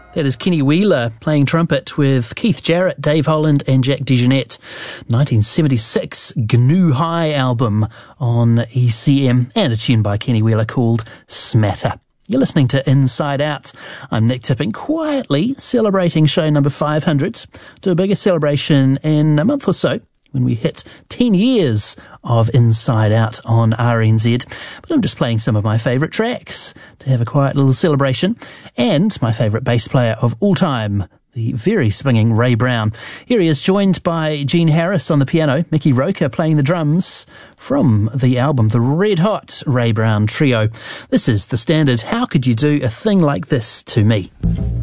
That is Kenny Wheeler playing trumpet with Keith Jarrett, Dave Holland and Jack DeJohnette. 1976 GNU High album on ECM, and a tune by Kenny Wheeler called Smatter. You're listening to Inside Out. I'm Nick Tipping, quietly celebrating show number 500. Do a bigger celebration in a month or so, when we hit 10 years of Inside Out on RNZ. But I'm just playing some of my favourite tracks to have a quiet little celebration. And my favourite bass player of all time, the very swinging Ray Brown. Here he is, joined by Gene Harris on the piano, Mickey Roker playing the drums from the album The Red Hot Ray Brown Trio. This is the standard How Could You Do a Thing Like This to Me?